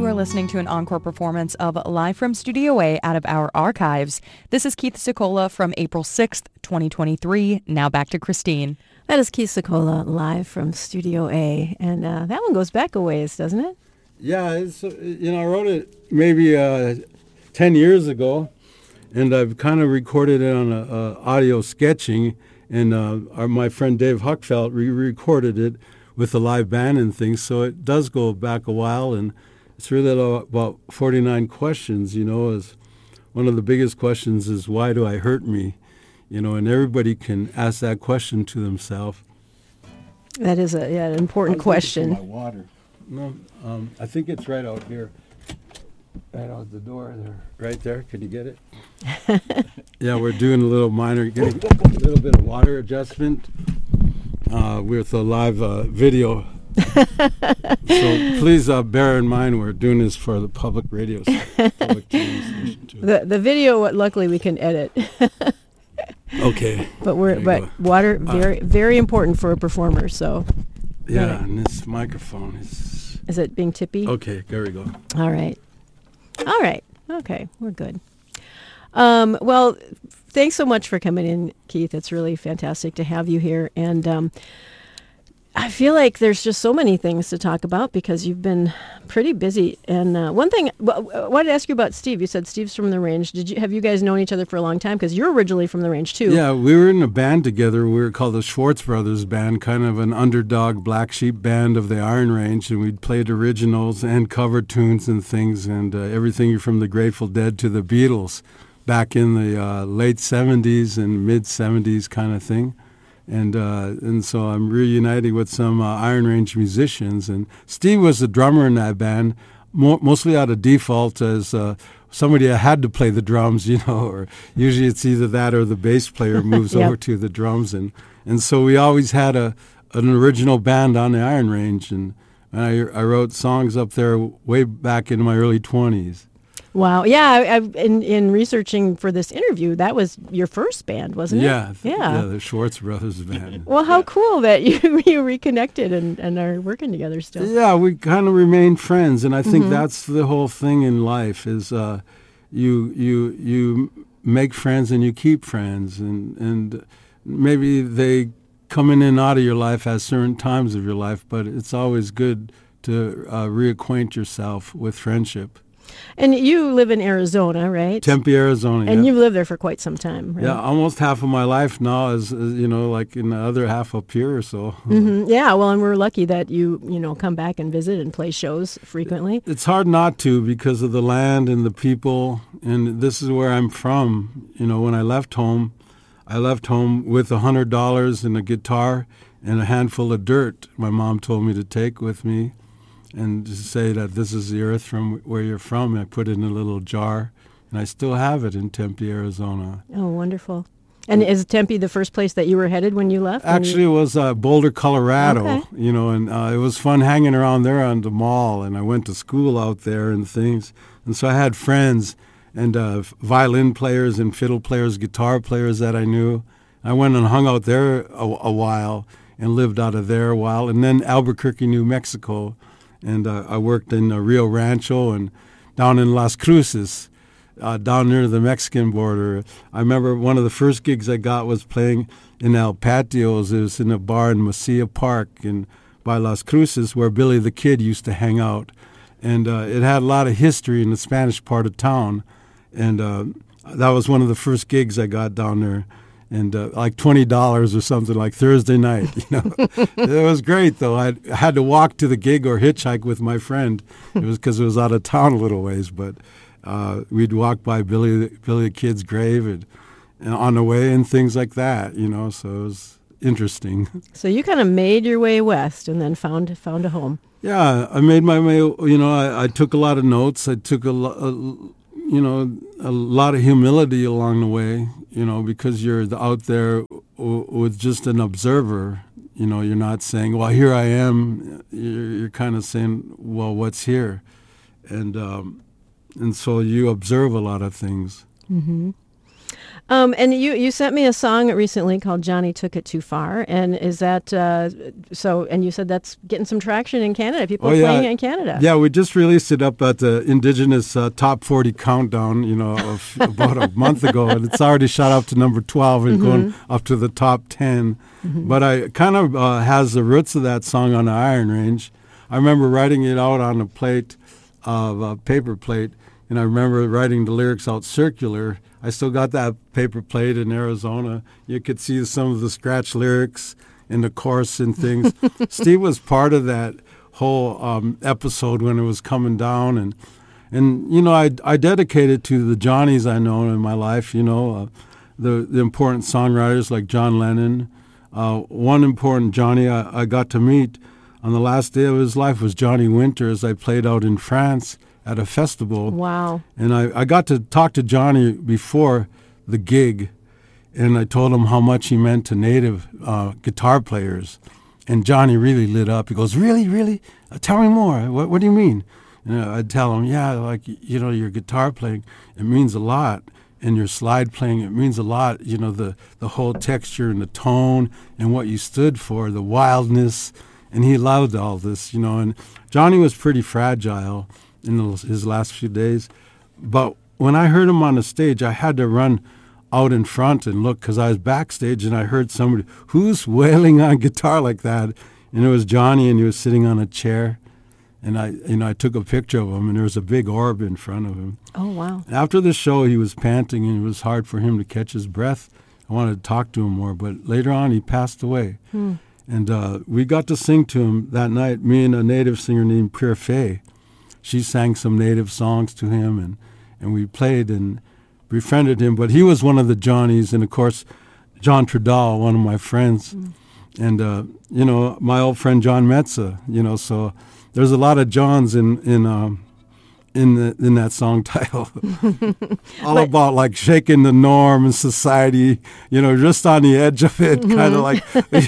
You are listening to an encore performance of Live from Studio A out of our archives. This is Keith Secola from April 6th, 2023. Now back to Christine. That is Keith Secola live from Studio A. And that one goes back a ways, doesn't it? Yeah, it's, I wrote it maybe 10 years ago, and I've kind of recorded it on audio sketching, and my friend Dave Huckfeld re-recorded it with a live band and things, so it does go back a while, and it's really about 49 questions, is one of the biggest questions is, why do I hurt me? And everybody can ask that question to themselves. That is an important question. My water. No, I think it's right out here. Right out the door there. Right there. Can you get it? Yeah, we're doing a little getting a little bit of water adjustment with a live video. So please bear in mind we're doing this for the public radio public TV station too. The video, luckily we can edit. Okay. But water very important for a performer. So. Yeah, and this microphone is. Is it being tippy? Okay, there we go. All right. Okay, we're good. Well, thanks so much for coming in, Keith. It's really fantastic to have you here. And I feel like there's just so many things to talk about because you've been pretty busy. And one thing, I wanted to ask you about Steve. You said Steve's from the range. Have you guys known each other for a long time? Because you're originally from the range, too. Yeah, we were in a band together. We were called the Schwartz Brothers Band, kind of an underdog black sheep band of the Iron Range. And we'd played originals and cover tunes and things, and everything from the Grateful Dead to the Beatles back in the late 70s and mid-70s kind of thing. And so I'm reuniting with some Iron Range musicians. And Steve was the drummer in that band, mostly out of default as somebody had to play the drums, or usually it's either that or the bass player moves Yep. over to the drums. And so we always had an original band on the Iron Range. And I wrote songs up there way back in my early 20s. Wow. Yeah, in researching for this interview, that was your first band, wasn't it? Yeah, the Schwartz Brothers Band. Well, how cool that you reconnected and are working together still. Yeah, we kind of remain friends, and I think that's the whole thing in life is you make friends and you keep friends, and maybe they come in and out of your life at certain times of your life, but it's always good to reacquaint yourself with friendship. And you live in Arizona, right? Tempe, Arizona. And yeah. you've lived there for quite some time, right? Yeah, almost half of my life now is like in the other half up here or so. Mm-hmm. Yeah, well, and we're lucky that you come back and visit and play shows frequently. It's hard not to because of the land and the people, and this is where I'm from. When I left home with $100 and a guitar and a handful of dirt my mom told me to take with me. And to say that this is the earth from where you're from. I put it in a little jar, and I still have it in Tempe, Arizona. Oh, wonderful. And is Tempe the first place that you were headed when you left? Actually, it was Boulder, Colorado, Okay. And it was fun hanging around there on the mall, and I went to school out there and things. And so I had friends and violin players and fiddle players, guitar players that I knew. I went and hung out there a while and lived out of there a while. And then Albuquerque, New Mexico. And I worked in Rio Rancho and down in Las Cruces, down near the Mexican border. I remember one of the first gigs I got was playing in El Patios. It was in a bar in Mesilla Park by Las Cruces where Billy the Kid used to hang out. And it had a lot of history in the Spanish part of town. And that was one of the first gigs I got down there. And like $20 or something, like Thursday night, It was great, though. I had to walk to the gig or hitchhike with my friend. It was because it was out of town a little ways, but we'd walk by Billy the Kid's grave and on the way and things like that, so it was interesting. So you kind of made your way west and then found a home. Yeah, I made my way, I took a lot of notes. I took a lot of humility along the way, because you're out there with just an observer. You're not saying, well, here I am. You're kind of saying, well, what's here? And so you observe a lot of things. Mm-hmm. And you sent me a song recently called "Johnny Took It Too Far," and is that so? And you said that's getting some traction in Canada. People are playing it in Canada. Yeah, we just released it up at the Indigenous Top 40 Countdown, of about a month ago, and it's already shot up to number 12 and going up to the top 10. But I kind of has the roots of that song on the Iron Range. I remember writing it out on a plate of a paper plate, and I remember writing the lyrics out circular. I still got that paper plate in Arizona. You could see some of the scratch lyrics in the chorus and things. Steve was part of that whole episode when it was coming down, and I dedicated to the Johnnies I know in my life. The important songwriters like John Lennon. One important Johnny I got to meet on the last day of his life was Johnny Winter, as I played out in France at a festival. Wow. And I got to talk to Johnny before the gig, and I told him how much he meant to native guitar players. And Johnny really lit up. He goes, really, really? Tell me more. What do you mean? And I'd tell him, yeah, your guitar playing, it means a lot. And your slide playing, it means a lot. The whole texture and the tone and what you stood for, the wildness. And he loved all this, And Johnny was pretty fragile in his last few days. But when I heard him on the stage, I had to run out in front and look, because I was backstage and I heard somebody, who's wailing on guitar like that? And it was Johnny, and he was sitting on a chair. And I took a picture of him, and there was a big orb in front of him. Oh, wow. After the show, he was panting, and it was hard for him to catch his breath. I wanted to talk to him more, but later on, he passed away. And we got to sing to him that night, me and a native singer named Pierre Fay. She sang some native songs to him, and we played and befriended him. But he was one of the Johnnies, and of course, John Trudell, one of my friends, and my old friend John Metza. So there's a lot of Johns in that song title, all about like shaking the norm and society. Just on the edge of it, kind of like,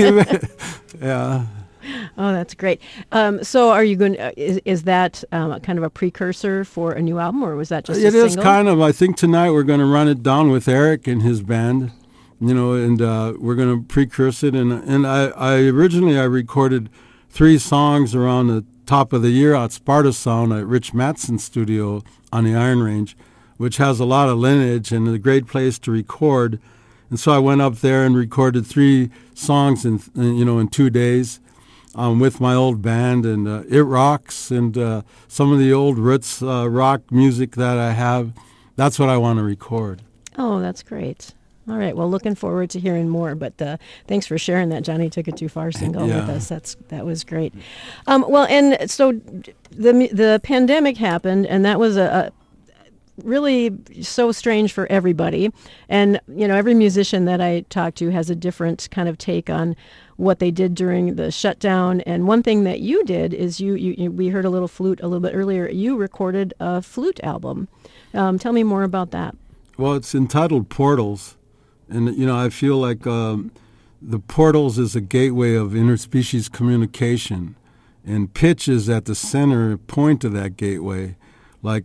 yeah. Oh, that's great. So are you going is that kind of a precursor for a new album, or was that just a single? It is kind of. I think tonight we're going to run it down with Eric and his band, and we're going to precurse it. And I originally recorded 3 songs around the top of the year at Sparta Sound at Rich Matson's studio on the Iron Range, which has a lot of lineage and a great place to record. And so I went up there and recorded 3 songs in 2 days. With my old band, and it rocks, and some of the old roots rock music that I have. That's what I want to record. Oh, that's great. All right. Well, looking forward to hearing more. But thanks for sharing that Johnny Took It Too Far single with us. That was great. Well, and so the pandemic happened, and that was a really so strange for everybody. And every musician that I talk to has a different kind of take on what they did during the shutdown. And one thing that you did is we heard a little flute a little bit earlier. You recorded a flute album. Tell me more about that. Well, it's entitled Portals. And, I feel like the Portals is a gateway of interspecies communication. And pitch is at the center point of that gateway. Like,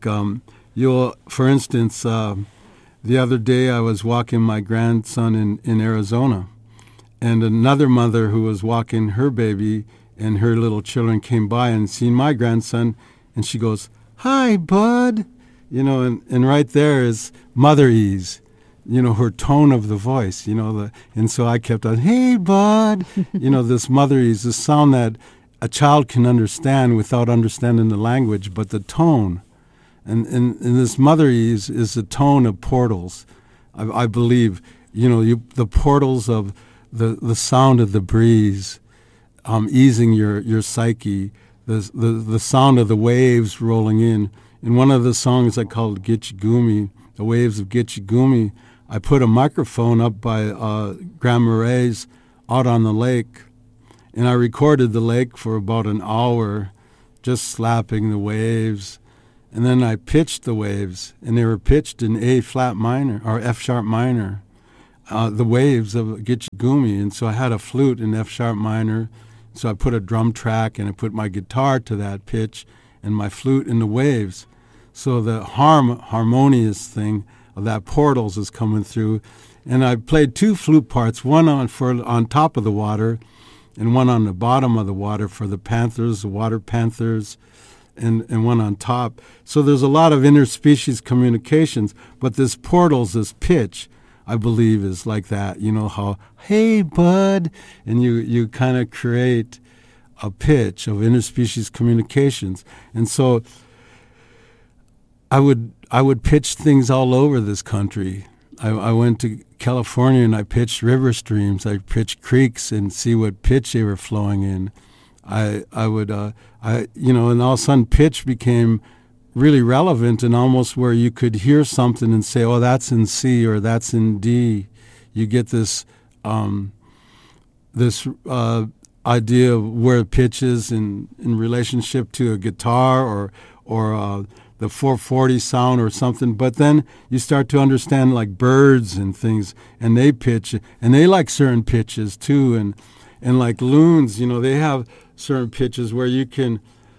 for instance, the other day I was walking my grandson in Arizona. And another mother who was walking her baby and her little children came by and seen my grandson, and she goes, "Hi, bud." And right there is motherese, her tone of the voice, and so I kept on, "Hey, bud." This motherese, the sound that a child can understand without understanding the language, but the tone. And this motherese is the tone of portals, I believe. The portals of the sound of the breeze, easing your psyche, the sound of the waves rolling in. In one of the songs I called Gitche Gumee, the waves of Gitche Gumee, I put a microphone up by Grand Marais out on the lake, and I recorded the lake for about an hour, just slapping the waves. And then I pitched the waves, and they were pitched in A flat minor or F sharp minor. The waves of Gitche Gumee, and so I had a flute in F sharp minor, so I put a drum track and I put my guitar to that pitch and my flute in the waves. So the harmonious thing that Portals is coming through. And I played 2 flute parts, one on top of the water and one on the bottom of the water for the panthers, the water panthers, and one on top. So there's a lot of interspecies communications, but this Portals, this pitch, I believe is like that. You know how, hey, bud, and you kind of create a pitch of interspecies communications. And so I would pitch things all over this country. I went to California and I pitched river streams. I pitched creeks and see what pitch they were flowing in. And all of a sudden pitch became really relevant and almost where you could hear something and say, oh, that's in C or that's in D. You get this idea of where pitch is in relationship to a guitar or the 440 sound or something. But then you start to understand like birds and things, and they pitch, and they like certain pitches too. And like loons, they have certain pitches where you can...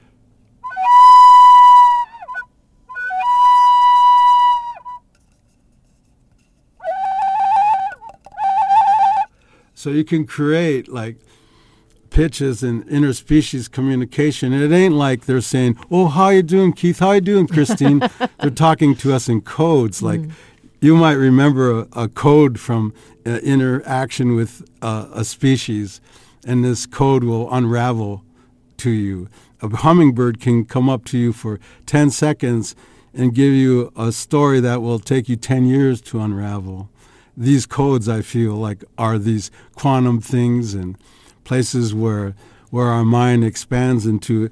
So you can create like pitches and interspecies communication. And it ain't like they're saying, oh, how you doing, Keith? How you doing, Christine? They're talking to us in codes. Like you might remember a code from interaction with a species, and this code will unravel to you. A hummingbird can come up to you for 10 seconds and give you a story that will take you 10 years to unravel. These codes, I feel like, are these quantum things and places where our mind expands into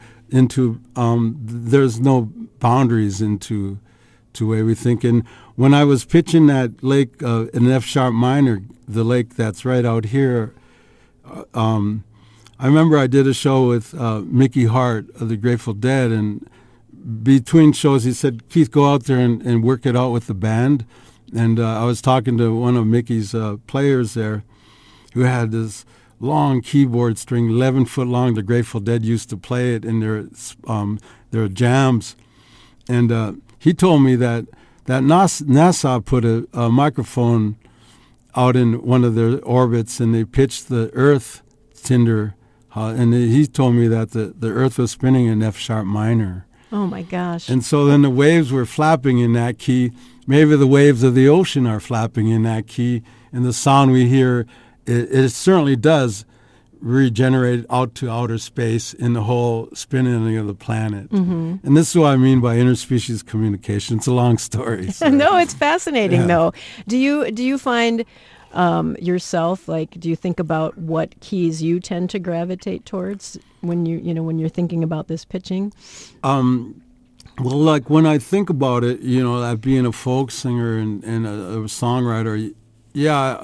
there's no boundaries into way we think. And when I was pitching that lake in F sharp minor, the lake that's right out here, I remember I did a show with Mickey Hart of the Grateful Dead, and between shows he said, Keith, go out there and work it out with the band. And I was talking to one of Mickey's players there who had this long keyboard string, 11 foot long. The Grateful Dead used to play it in their jams. And he told me that NASA put a microphone out in one of their orbits, and they pitched the Earth tinder. And he told me that the Earth was spinning in F sharp minor. Oh, my gosh. And so then the waves were flapping in that key. Maybe the waves of the ocean are flapping in that key, and the sound we hear, it certainly does regenerate out to outer space in the whole spinning of the planet. Mm-hmm. And this is what I mean by interspecies communication. It's a long story. So. No, it's fascinating, though. Do you find yourself, like, do you think about what keys you tend to gravitate towards when when you're thinking about this pitching? Well, like when I think about it, that being a folk singer and a songwriter, yeah,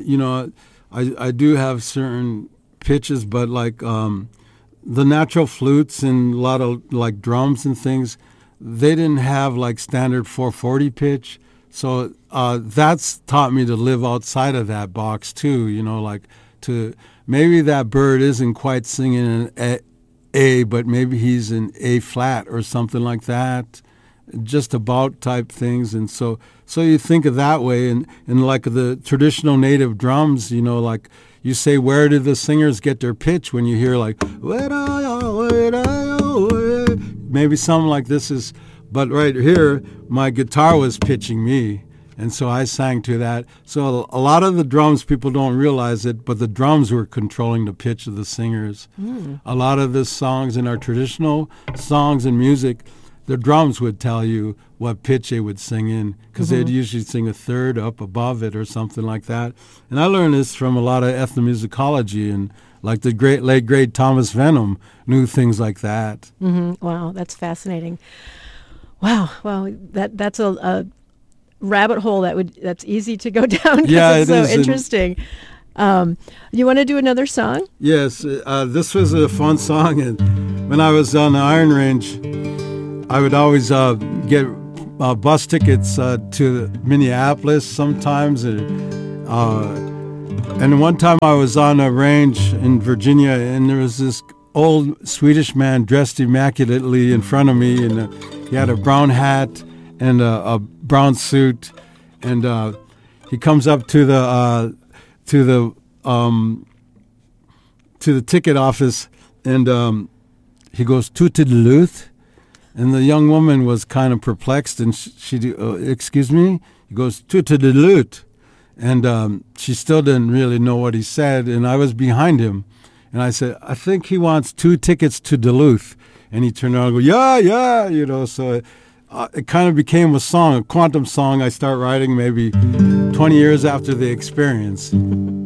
I do have certain pitches, but like the natural flutes and a lot of like drums and things, they didn't have like standard 440 pitch. So that's taught me to live outside of that box too, like to maybe that bird isn't quite singing an A, but maybe he's in A flat or something like that, just about type things. And so you think of that way, and like the traditional native drums, like you say, where do the singers get their pitch when you hear like, maybe something like this is, but right here, my guitar was pitching me. And so I sang to that. So a lot of the drums, people don't realize it, but the drums were controlling the pitch of the singers. Mm. A lot of the songs in our traditional songs and music, the drums would tell you what pitch they would sing in, because they'd usually sing a third up above it or something like that. And I learned this from a lot of ethnomusicology, and like the late great Thomas Venham knew things like that. Mm-hmm. Wow, that's fascinating. Wow, that's a rabbit hole that's easy to go down. Yeah, it's so interesting. You want to do another song? Yes, this was a fun song, and when I was on the Iron Range, I would always get bus tickets to Minneapolis sometimes, and one time I was on a range in Virginia, and there was this old Swedish man dressed immaculately in front of me, and he had a brown hat and a brown suit, and he comes up to the ticket office, and he goes to Duluth, and the young woman was kind of perplexed, and she excuse me, he goes to Duluth, and she still didn't really know what he said, and I was behind him, and I said, I think he wants 2 tickets to Duluth, and he turned around and go, yeah, so it kind of became a song, a quantum song I start writing maybe 20 years after the experience.